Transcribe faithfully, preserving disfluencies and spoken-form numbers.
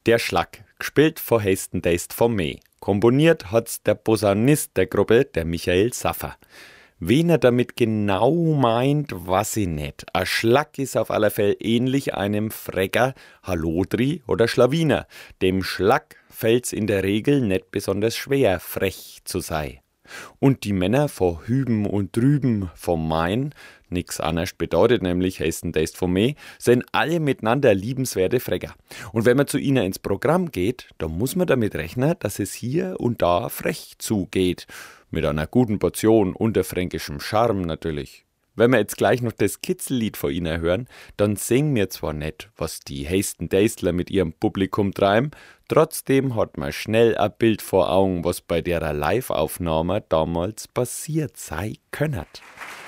Der Schlag, gespielt von Hasten Deist von Me. Komponiert hat's der Posaunist der Gruppe, der Michael Saffer. Wen er damit genau meint, weiß ich nicht. Ein Schlag ist auf alle Fälle ähnlich einem Fregger, Hallodri oder Schlawiner. Dem Schlag fällt's in der Regel nicht besonders schwer, frech zu sein. Und die Männer von hüben und drüben vom Main, nix anderes bedeutet nämlich Hasten Deist von Me, sind alle miteinander liebenswerte Fregger. Und wenn man zu ihnen ins Programm geht, dann muss man damit rechnen, dass es hier und da frech zugeht. Mit einer guten Portion unterfränkischem Charme natürlich. Wenn wir jetzt gleich noch das Kitzellied von ihnen hören, dann singen wir zwar nicht, was die Hasten Deistler mit ihrem Publikum treiben, trotzdem hat man schnell ein Bild vor Augen, was bei der Live-Aufnahme damals passiert sein könnte.